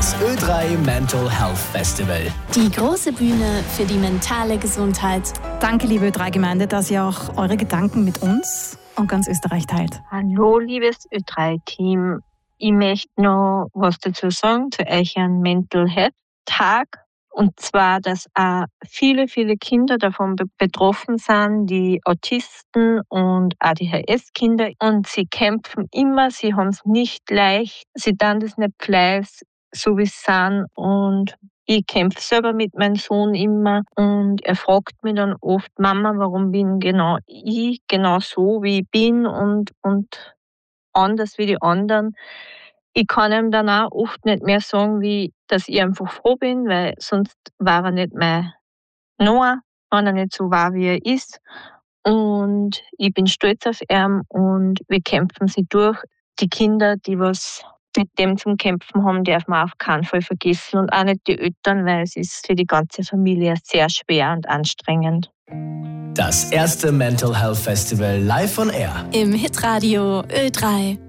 Das Ö3 Mental Health Festival. Die große Bühne für die mentale Gesundheit. Danke, liebe Ö3-Gemeinde, dass ihr auch eure Gedanken mit uns und ganz Österreich teilt. Hallo, liebes Ö3-Team. Ich möchte noch was dazu sagen zu eurem Mental Health Tag. Und zwar, dass auch viele Kinder davon betroffen sind, die Autisten und ADHS-Kinder. Und sie kämpfen immer, sie haben es nicht leicht, sie tun das nicht gleich, so wie sie sind. Und ich kämpfe selber mit meinem Sohn immer. Und er fragt mich dann oft, Mama, warum bin genau ich genau so, wie ich bin und anders wie die anderen. Ich kann ihm dann auch oft nicht mehr sagen, wie dass ich einfach froh bin, weil sonst war er nicht mein Noah, wenn er nicht so war, wie er ist. Und ich bin stolz auf ihn und wir kämpfen sie durch. Die Kinder, die was mit dem zum Kämpfen haben, darf man auf keinen Fall vergessen und auch nicht die Eltern, weil es ist für die ganze Familie sehr schwer und anstrengend. Das erste Mental Health Festival live on air. Im Hitradio Ö3.